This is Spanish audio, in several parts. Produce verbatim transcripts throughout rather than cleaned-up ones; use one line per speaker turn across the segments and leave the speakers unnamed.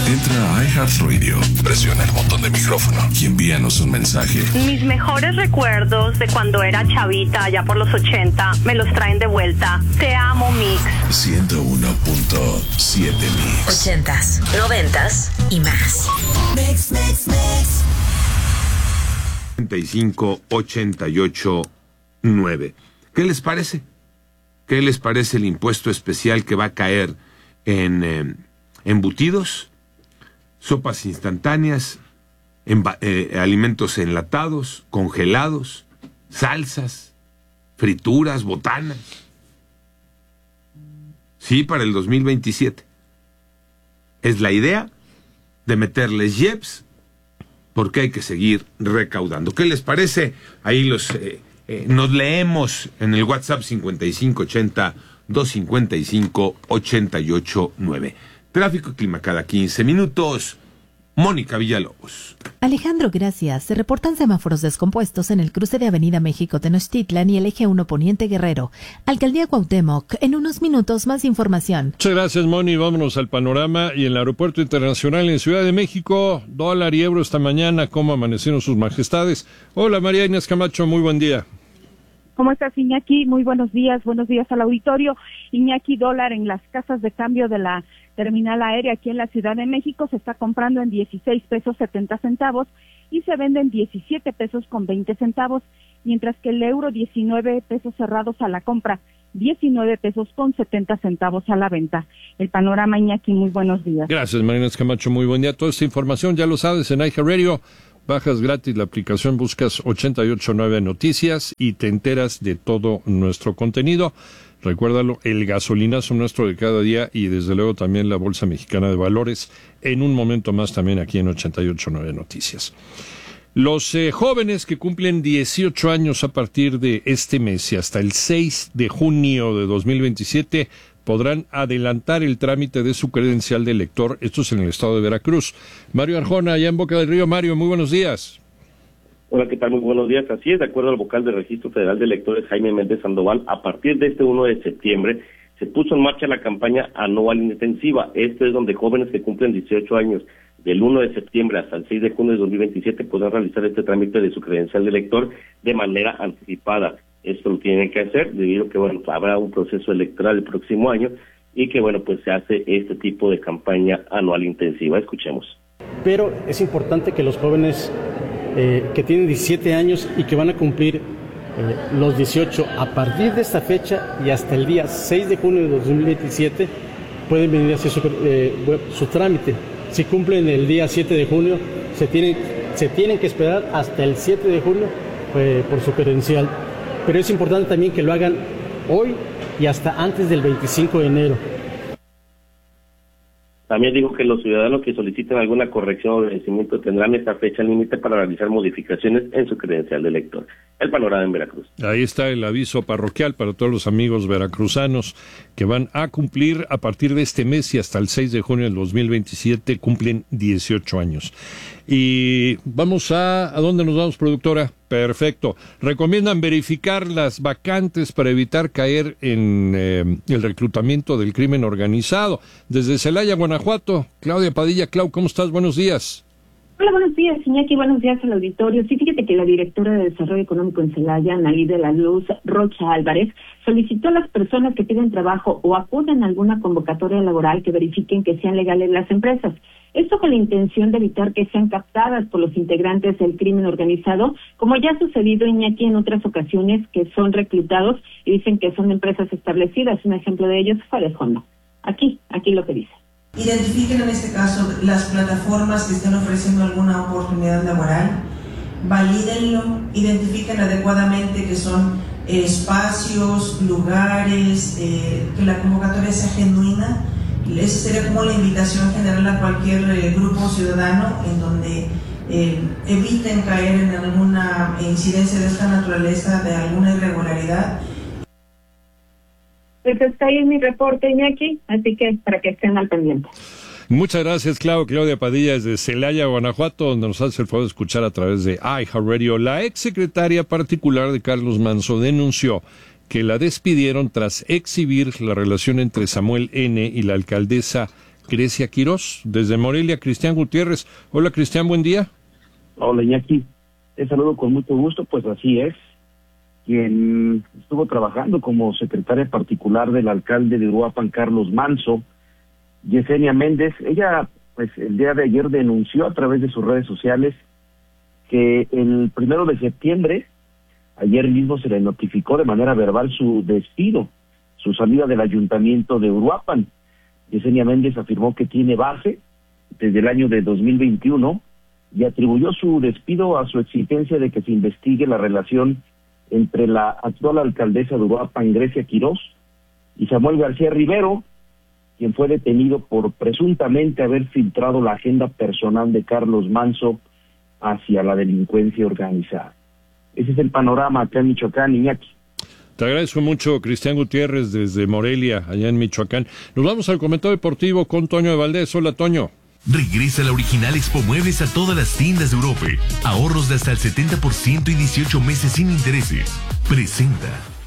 Entra a iHeartRadio, presiona el botón de micrófono y envíanos un mensaje.
Mis mejores recuerdos de cuando era chavita, allá por los ochenta, me los traen de vuelta. Te amo, Mix.
ciento uno punto siete Mix.
Ochentas, noventas y más. Mix, mix, mix.
ochenta y cinco, ochenta y ocho, nueve. ¿Qué les parece? ¿Qué les parece el impuesto especial que va a caer en eh, embutidos, sopas instantáneas, en, eh, alimentos enlatados, congelados, salsas, frituras, botanas? Sí, para el dos mil veintisiete. Es la idea de meterles I E P S porque hay que seguir recaudando. ¿Qué les parece? Ahí los eh, eh, nos leemos en el WhatsApp cincuenta y cinco ochenta, doscientos cincuenta y cinco, ochenta y ocho, nueve. Tráfico y clima cada quince minutos. Mónica Villalobos.
Alejandro, gracias. Se reportan semáforos descompuestos en el cruce de Avenida México Tenochtitlan y el eje uno Poniente Guerrero. Alcaldía Cuauhtémoc. En unos minutos más información.
Muchas gracias, Moni. Vámonos al panorama. Y en el Aeropuerto Internacional en Ciudad de México, dólar y euro esta mañana, ¿cómo amanecieron sus majestades? Hola, María Inés Camacho, muy buen día.
¿Cómo estás, Iñaki? Muy buenos días, buenos días al auditorio. Iñaki, dólar en las casas de cambio de la terminal aérea aquí en la Ciudad de México se está comprando en dieciséis pesos setenta centavos y se vende en diecisiete pesos con veinte centavos, mientras que el euro diecinueve pesos cerrados a la compra, diecinueve pesos con setenta centavos a la venta. El panorama, Iñaki, muy buenos días.
Gracias, María Inés Camacho, muy buen día. Toda esta información ya lo sabes en iHeartRadio. Bajas gratis la aplicación, buscas ochenta y ocho nueve Noticias y te enteras de todo nuestro contenido. Recuérdalo, el gasolinazo nuestro de cada día y desde luego también la Bolsa Mexicana de Valores en un momento más también aquí en ochenta y ocho nueve Noticias. Los eh, jóvenes que cumplen dieciocho años a partir de este mes y hasta el seis de junio de dos mil veintisiete podrán adelantar el trámite de su credencial de elector. Esto es en el estado de Veracruz. Mario Arjona, allá en Boca del Río. Mario, muy buenos días.
Hola, ¿qué tal? Muy buenos días. Así es, de acuerdo al vocal del Registro Federal de Electores, Jaime Méndez Sandoval, a partir de este uno de septiembre se puso en marcha la campaña anual intensiva. Esto es donde jóvenes que cumplen dieciocho años del uno de septiembre hasta el seis de junio de dos mil veintisiete podrán realizar este trámite de su credencial de elector de manera anticipada. Esto lo tienen que hacer debido a que, bueno, habrá un proceso electoral el próximo año y que, bueno, pues se hace este tipo de campaña anual intensiva. Escuchemos.
Pero es importante que los jóvenes eh, que tienen diecisiete años y que van a cumplir eh, los dieciocho a partir de esta fecha y hasta el día seis de junio de dos mil veintisiete pueden venir a hacer su, eh, su trámite. Si cumplen el día siete de junio, se tienen, se tienen que esperar hasta el siete de junio eh, por su credencial. Pero es importante también que lo hagan hoy y hasta antes del veinticinco de enero.
También dijo que los ciudadanos que soliciten alguna corrección o vencimiento tendrán esta fecha límite para realizar modificaciones en su credencial de elector. El panorama en Veracruz.
Ahí está el aviso parroquial para todos los amigos veracruzanos que van a cumplir a partir de este mes y hasta el seis de junio del dos mil veintisiete cumplen dieciocho años. Y vamos a... ¿A dónde nos vamos, productora? Perfecto. Recomiendan verificar las vacantes para evitar caer en eh, el reclutamiento del crimen organizado. Desde Celaya, Guanajuato, Claudia Padilla. Clau, ¿cómo estás? Buenos días.
Hola, buenos días, Iñaki. Buenos días al auditorio. Sí, fíjate que la directora de Desarrollo Económico en Celaya, Analí de la Luz Rocha Álvarez, solicitó a las personas que piden trabajo o acuden a alguna convocatoria laboral que verifiquen que sean legales las empresas. Esto con la intención de evitar que sean captadas por los integrantes del crimen organizado, como ya ha sucedido, Iñaki, en otras ocasiones, que son reclutados y dicen que son empresas establecidas. Un ejemplo de ellos fue de Fondo. Aquí, aquí lo que dice.
Identifiquen en este caso las plataformas que estén ofreciendo alguna oportunidad laboral, valídenlo, identifiquen adecuadamente que son eh, espacios, lugares, eh, que la convocatoria sea genuina. Esa sería como la invitación general a cualquier eh, grupo ciudadano en donde eh, eviten caer en alguna incidencia de esta naturaleza, de alguna irregularidad.
Pues está ahí mi reporte, Iñaki, así que para que estén al pendiente.
Muchas gracias, Clau. Claudia Padilla desde Celaya, Guanajuato, donde nos hace el favor de escuchar a través de iHeartRadio. La exsecretaria particular de Carlos Manzo denunció que la despidieron tras exhibir la relación entre Samuel N. y la alcaldesa Grecia Quirós. Desde Morelia, Cristian Gutiérrez. Hola, Cristian, buen día.
Hola, Iñaki. Te saludo con mucho gusto, pues así es. Quien estuvo trabajando como secretaria particular del alcalde de Uruapan, Carlos Manso, Yesenia Méndez, ella pues el día de ayer denunció a través de sus redes sociales que el primero de septiembre, ayer mismo se le notificó de manera verbal su despido, su salida del ayuntamiento de Uruapan. Yesenia Méndez afirmó que tiene base desde el año de dos mil veintiuno y atribuyó su despido a su exigencia de que se investigue la relación entre la actual alcaldesa de Uruapan, Grecia Quirós, y Samuel García Rivero, quien fue detenido por presuntamente haber filtrado la agenda personal de Carlos Manso hacia la delincuencia organizada. Ese es el panorama acá en Michoacán, Iñaki.
Te agradezco mucho, Cristian Gutiérrez, desde Morelia, allá en Michoacán. Nos vamos al comentario deportivo con Toño de Valdés. Hola, Toño.
Regresa la original Expo Muebles a todas las tiendas de Europa. Ahorros de hasta el setenta por ciento y dieciocho meses sin intereses. Presenta.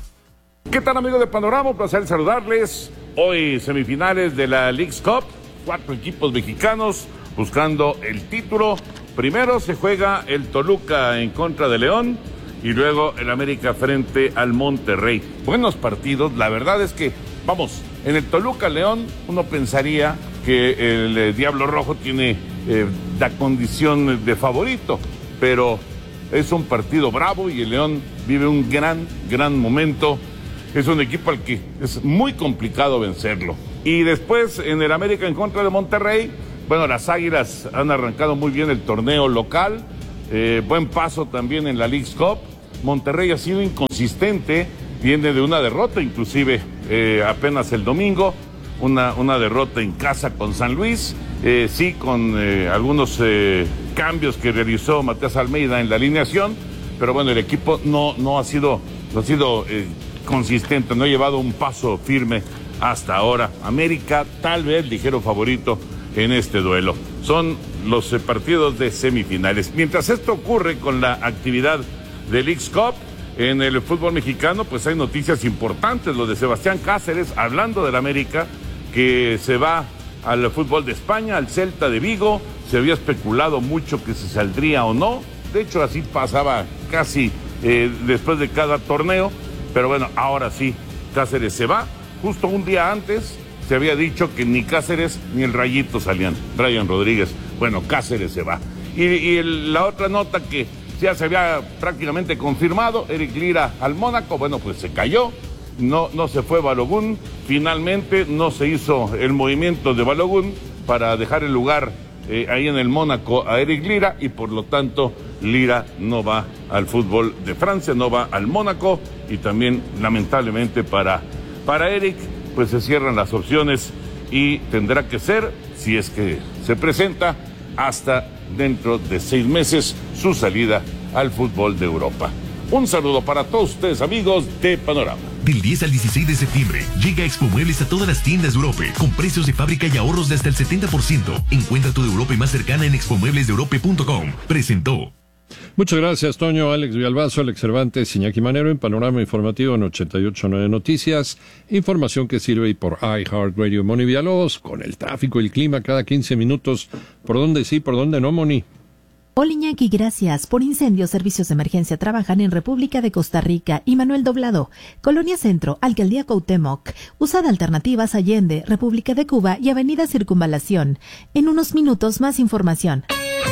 ¿Qué tal, amigos de Panorama? Un placer saludarles. Hoy semifinales de la Leagues Cup. Cuatro equipos mexicanos buscando el título. Primero se juega el Toluca en contra de León y luego el América frente al Monterrey. Buenos partidos. La verdad es que, vamos, en el Toluca León uno pensaría que el eh, Diablo Rojo tiene eh, la condición de favorito, pero es un partido bravo y el León vive un gran, gran momento. Es un equipo al que es muy complicado vencerlo. Y después en el América en contra de Monterrey, bueno, las Águilas han arrancado muy bien el torneo local, eh, buen paso también en la Leagues Cup. Monterrey ha sido inconsistente, viene de una derrota inclusive eh, apenas el domingo. Una, una derrota en casa con San Luis, eh, sí con eh, algunos eh, cambios que realizó Matías Almeida en la alineación, pero bueno, el equipo no, no ha sido, no ha sido eh, consistente, no ha llevado un paso firme hasta ahora. América tal vez ligero favorito en este duelo. Son los eh, partidos de semifinales. Mientras esto ocurre con la actividad de Leagues Cup, en el fútbol mexicano pues hay noticias importantes, lo de Sebastián Cáceres, hablando del América, que se va al fútbol de España, al Celta de Vigo. Se había especulado mucho que se saldría o no, de hecho así pasaba casi eh, después de cada torneo, pero bueno, ahora sí, Cáceres se va. Justo un día antes se había dicho que ni Cáceres ni el Rayito salían, Brian Rodríguez. Bueno, Cáceres se va. Y, y el, la otra nota que ya se había prácticamente confirmado, Eric Lira al Mónaco, bueno, pues se cayó. No, no se fue Balogun, finalmente no se hizo el movimiento de Balogun para dejar el lugar eh, ahí en el Mónaco a Eric Lira y por lo tanto Lira no va al fútbol de Francia, no va al Mónaco y también lamentablemente para, para Eric pues se cierran las opciones y tendrá que ser, si es que se presenta, hasta dentro de seis meses su salida al fútbol de Europa. Un saludo para todos ustedes, amigos de Panorama.
Del diez al dieciséis de septiembre, llega Expo Muebles a todas las tiendas de Europa, con precios de fábrica y ahorros de hasta el setenta por ciento. Encuentra tu de Europa más cercana en expo muebles de europa punto com. Presentó.
Muchas gracias, Toño. Alex Villalbazo, Alex Cervantes, Iñaki Manero en Panorama Informativo en ochenta y ocho punto nueve Noticias. Información que sirve y por iHeartRadio. Moni Villalobos, con el tráfico y el clima cada quince minutos. ¿Por dónde sí, por dónde no, Moni?
Hola, Iñaki, gracias. Por incendios, servicios de emergencia trabajan en República de Costa Rica y Manuel Doblado, Colonia Centro, Alcaldía Cuauhtémoc, Usada Alternativas Allende, República de Cuba y Avenida Circunvalación. En unos minutos más información.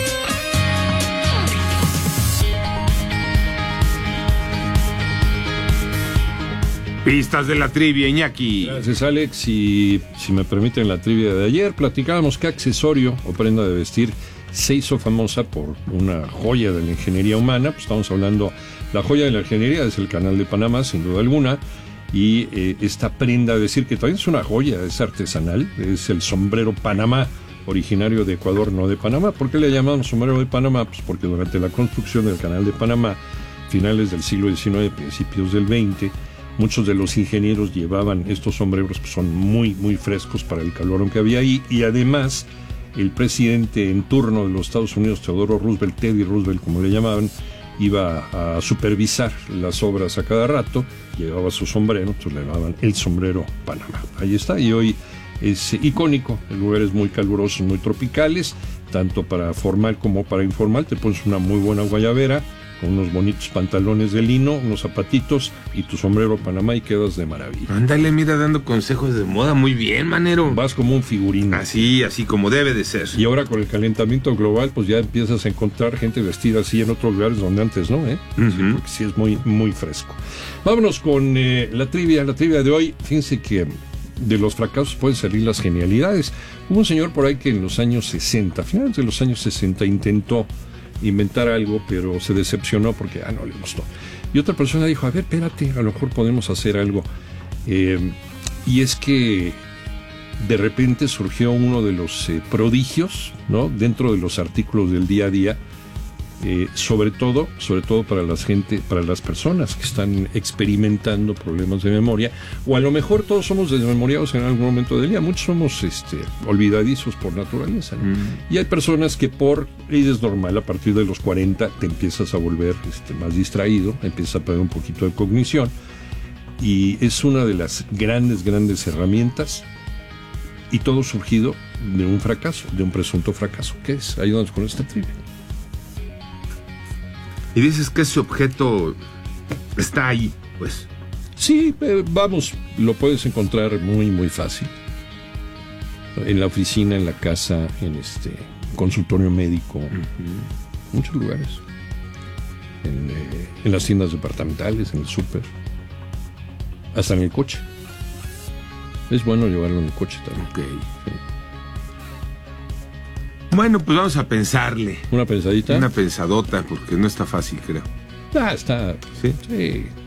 Pistas de la trivia, Iñaki.
Gracias, Alex. Y si me permiten la trivia de ayer, platicábamos qué accesorio o prenda de vestir se hizo famosa por una joya de la ingeniería humana. Pues estamos hablando, la joya de la ingeniería es el Canal de Panamá, sin duda alguna, y eh, esta prenda de vestir, que también es una joya, es artesanal, es el sombrero Panamá, originario de Ecuador, no de Panamá. ¿Por qué le llamamos sombrero de Panamá? Pues porque durante la construcción del Canal de Panamá, finales del siglo diecinueve, principios del veinte, muchos de los ingenieros llevaban estos sombreros, que son muy, muy frescos para el calor que había ahí, y además el presidente en turno de los Estados Unidos, Teodoro Roosevelt, Teddy Roosevelt, como le llamaban, iba a supervisar las obras a cada rato, llevaba su sombrero, entonces le llamaban el sombrero Panamá. Ahí está, y hoy es icónico. El lugar es muy caluroso, muy tropicales, tanto para formal como para informal. Te pones una muy buena guayabera, con unos bonitos pantalones de lino, unos zapatitos y tu sombrero Panamá y quedas de maravilla.
Ándale, mira, dando consejos de moda, muy bien, manero.
Vas como un figurín.
Así, así como debe de ser.
Y ahora con el calentamiento global, pues ya empiezas a encontrar gente vestida así en otros lugares donde antes no, ¿eh? Uh-huh. Sí, porque sí es muy, muy fresco. Vámonos con eh, la trivia, la trivia de hoy. Fíjense que de los fracasos pueden salir las genialidades. Hubo un señor por ahí que en los años sesenta, finales de los años sesenta, intentó inventar algo, pero se decepcionó porque ah, no le gustó. Y otra persona dijo, a ver, espérate, a lo mejor podemos hacer algo. Eh, y es que de repente surgió uno de los eh, prodigios, ¿no? Dentro de los artículos del día a día, eh, sobre todo, sobre todo para las gente, para las personas que están experimentando problemas de memoria, o a lo mejor todos somos desmemoriados en algún momento del día, muchos somos este, olvidadizos por naturaleza, ¿no? Mm. Y hay personas que por ley es normal, a partir de los cuarenta te empiezas a volver este, más distraído, empiezas a perder un poquito de cognición, y es una de las grandes, grandes herramientas, y todo surgido de un fracaso, de un presunto fracaso. ¿Qué es? Ayúdanos con esta trivia.
Y dices que ese objeto está ahí, pues.
Sí, eh, vamos, lo puedes encontrar muy, muy fácil. En la oficina, en la casa, en este consultorio médico, uh-huh. muchos lugares. En, eh, en las tiendas departamentales, en el súper, hasta en el coche. Es bueno llevarlo en el coche también.
Okay. Sí. Bueno, pues vamos a pensarle.
¿Una pensadita?
Una pensadota, porque no está fácil, creo.
Ah, está.
¿Sí?
Sí.